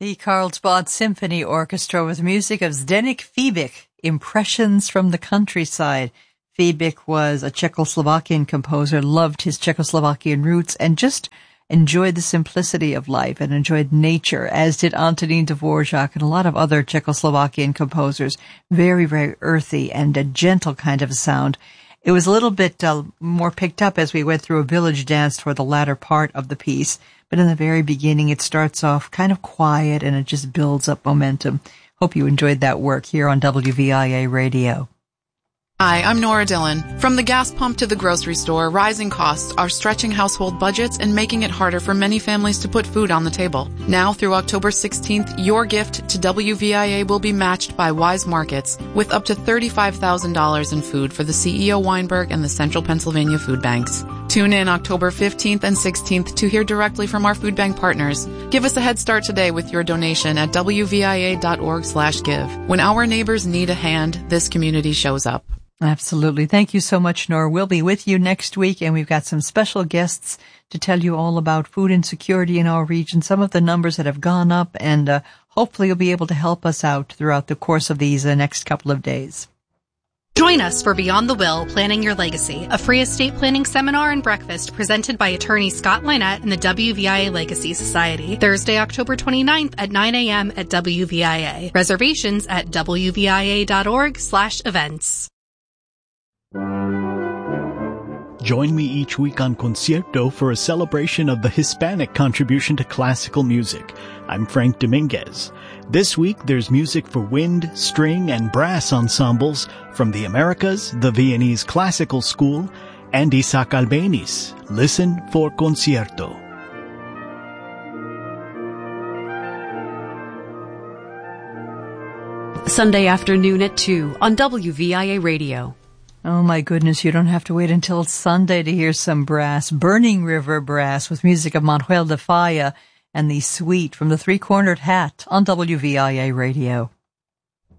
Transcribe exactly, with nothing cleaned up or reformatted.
The Carlsbad Symphony Orchestra with music of Zdeněk Fibich, Impressions from the Countryside. Fibich was a Czechoslovakian composer, loved his Czechoslovakian roots, and just enjoyed the simplicity of life and enjoyed nature, as did Antonín Dvořák and a lot of other Czechoslovakian composers. Very, very earthy and a gentle kind of sound. It was a little bit uh, more picked up as we went through a village dance toward the latter part of the piece. But in the very beginning, it starts off kind of quiet and it just builds up momentum. Hope you enjoyed that work here on W V I A Radio. Hi, I'm Nora Dillon. From the gas pump to the grocery store, rising costs are stretching household budgets and making it harder for many families to put food on the table. Now through October sixteenth, your gift to W V I A will be matched by Wise Markets with up to thirty-five thousand dollars in food for the C E O Weinberg and the Central Pennsylvania Food Banks. Tune in October fifteenth and sixteenth to hear directly from our food bank partners. Give us a head start today with your donation at W V I A dot org slash give. When our neighbors need a hand, this community shows up. Absolutely. Thank you so much, Nora. We'll be with you next week, and we've got some special guests to tell you all about food insecurity in our region, some of the numbers that have gone up, and uh, hopefully you'll be able to help us out throughout the course of these uh, next couple of days. Join us for Beyond the Will, Planning Your Legacy, a free estate planning seminar and breakfast presented by attorney Scott Lynette and the W V I A Legacy Society. Thursday, October twenty-ninth at nine a.m. at W V I A. Reservations at W V I A dot org slash events. Join me each week on Concierto for a celebration of the Hispanic contribution to classical music. I'm Frank Dominguez. This week, there's music for wind, string, and brass ensembles from the Americas, the Viennese Classical School, and Isaac Albéniz. Listen for Concierto. Sunday afternoon at two on W V I A Radio. Oh my goodness, you don't have to wait until Sunday to hear some brass. Burning River Brass with music of Manuel de Falla and the Suite from the Three-Cornered Hat on W V I A Radio.